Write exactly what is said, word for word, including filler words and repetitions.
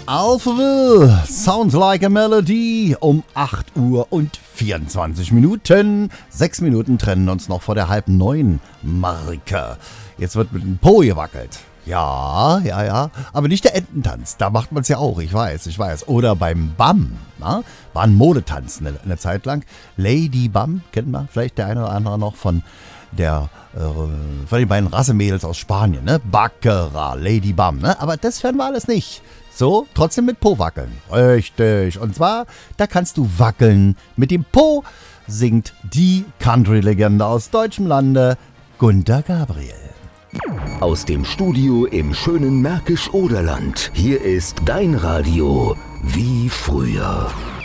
Alphaville, Sounds Like a Melody, um acht Uhr und vierundzwanzig Minuten. Sechs Minuten trennen uns noch vor der halb neun Marke. Jetzt wird mit dem Po gewackelt. Ja, ja, ja, aber nicht der Ententanz, da macht man es ja auch, ich weiß, ich weiß. Oder beim Bam, na? War ein Modetanz eine, eine Zeit lang. Lady Bam, kennt man vielleicht der eine oder andere noch von der, äh, von den beiden Rassemädels aus Spanien, ne? Baccarat, Lady Bam, ne? Aber das hören wir alles nicht. So, trotzdem mit Po wackeln. Richtig. Und zwar, da kannst du wackeln. Mit dem Po singt die Country-Legende aus deutschem Lande, Gunter Gabriel. Aus dem Studio im schönen Märkisch-Oderland. Hier ist dein Radio wie früher.